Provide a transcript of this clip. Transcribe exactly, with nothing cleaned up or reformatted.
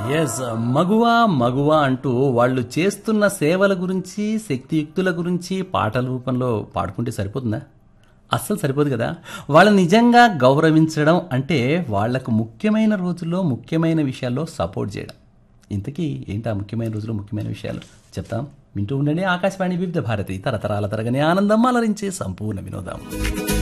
Yes మగువా మగువా అంటూ వాళ్ళు చేస్తున్న సేవల గురించి శక్తియుక్తుల గురించి పాటల రూపంలో పాడుకుంటే సరిపోతుందా? అస్సలు సరిపోదు కదా. వాళ్ళని నిజంగా గౌరవించడం అంటే వాళ్లకు ముఖ్యమైన రోజుల్లో ముఖ్యమైన విషయాల్లో సపోర్ట్ చేయడం. ఇంతకీ ఏంటి ఆ ముఖ్యమైన రోజుల్లో ముఖ్యమైన విషయాలు చెప్తాం, వింటూ ఉండండి. ఆకాశవాణి వివిధ భారతి, తరతరాల తరగని ఆనందం అలరించే సంపూర్ణ వినోదం.